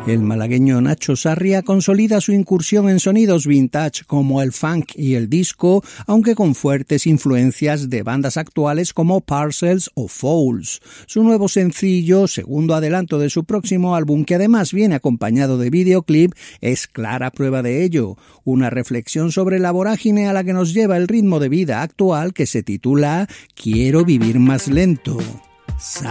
El malagueño Nacho Sarria consolida su incursión en sonidos vintage como el funk y el disco, aunque con fuertes influencias de bandas actuales como Parcels o Fouls. Su nuevo sencillo, segundo adelanto de su próximo álbum, que además viene acompañado de videoclip, es clara prueba de ello. Una reflexión sobre la vorágine a la que nos lleva el ritmo de vida actual que se titula Quiero vivir más lento.